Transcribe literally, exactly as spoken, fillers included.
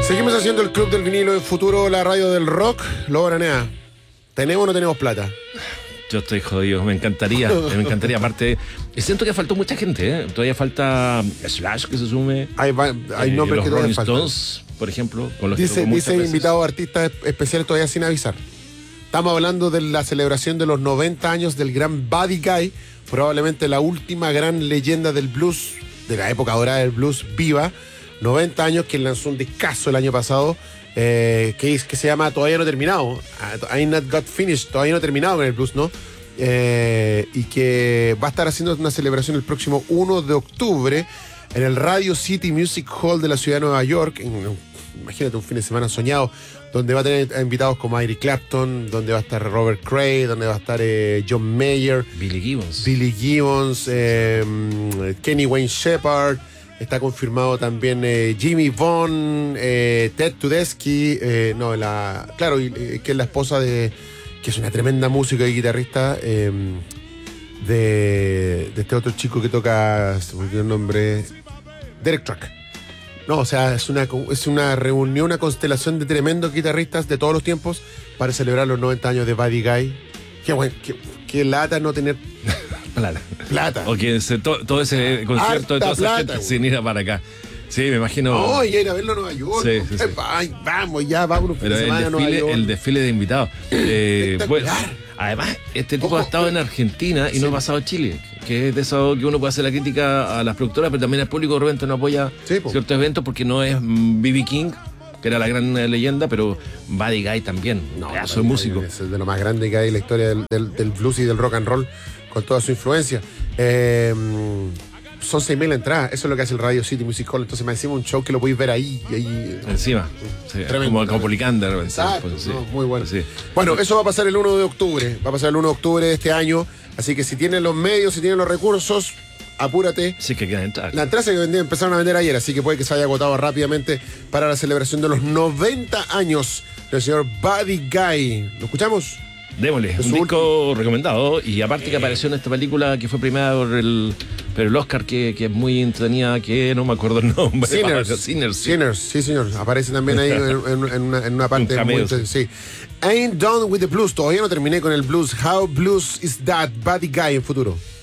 Seguimos haciendo el Club del Vinilo en Futuro, la radio del rock. Lobo Aranea, ¿tenemos o no tenemos plata? Yo estoy jodido, me encantaría, me encantaría. Aparte, siento que faltó mucha gente, ¿eh? Todavía falta Slash que se sume. Hay, hay nombres eh, que los todavía Rolling faltan. Stones, por ejemplo, con los Dice, que dice invitados artistas especiales todavía sin avisar. Estamos hablando de la celebración de los noventa años del gran Buddy Guy, probablemente la última gran leyenda del blues, de la época dorada del blues viva. noventa años, que lanzó un discazo el año pasado, eh, que, es, que se llama Todavía no terminado. I Not Got Finished, todavía no terminado con el blues, ¿no? Eh, y que va a estar haciendo una celebración el próximo uno de octubre en el Radio City Music Hall de la ciudad de Nueva York. En, imagínate un fin de semana soñado, donde va a tener invitados como Eric Clapton, donde va a estar Robert Cray, donde va a estar eh, John Mayer, Billy Gibbons, Billy Gibbons, eh, Kenny Wayne Shepherd. Está confirmado también eh, Jimmy Vaughn, eh, Ted Tedeschi, eh, no, la, claro, y, eh, que es la esposa de, que es una tremenda música y guitarrista, eh, de, de este otro chico que toca, se me olvidó el nombre, Derek Truck. No, o sea, es una, es una reunión, una constelación de tremendos guitarristas de todos los tiempos para celebrar los noventa años de Buddy Guy. Qué bueno, qué, qué lata no tener plata. Plata. O que se, to, todo ese concierto de toda esa plata, gente güey. sin ir a para acá. Sí, me imagino. No, y ir a verlo a Nueva York. Sí, sí, sí. Ay, vamos, ya, vamos un fin Pero de el semana a Nueva desfile, York. el desfile de invitados. Eh, bueno, Espectacular. además, este tipo Ojo, ha estado eh, en Argentina y sí. no ha pasado a Chile, que es de eso que uno puede hacer la crítica a las productoras, pero también al público de repente no apoya Sí, po. ciertos eventos porque no es B B King, que era la gran eh, leyenda, pero Buddy Guy también, No, pedazo de músico. Es de lo más grande que hay en la historia del, del, del blues y del rock and roll, con toda su influencia. Eh, son seis mil entradas, eso es lo que hace el Radio City Music Hall. Entonces me encima un show que lo podéis ver ahí. ahí Encima, sí, Tremendo, como, como tremendo. Policán de repente. Exacto, pues, sí. no, muy bueno. Sí. Bueno, eso va a pasar el uno de octubre. Va a pasar el uno de octubre de este año. Así que si tienen los medios, si tienen los recursos, apúrate. Sí, que quieran entrar. La entrada se vendió- empezaron a vender ayer, así que puede que se haya agotado rápidamente para la celebración de los noventa años del señor Buddy Guy. ¿Lo escuchamos? Démosle, Es un su disco recomendado. Y aparte que apareció en esta película que fue premiada por el, por el Oscar, que, que es muy entretenida, que no me acuerdo el nombre. Sinners. Sinners, sí. Sinners, sí, señor. Aparece también ahí en, en- en una, en una parte Un cameo, muy inter- sí. Ain't done with the blues. Todavía no terminé con el blues. How blues is that? Buddy Guy en futuro.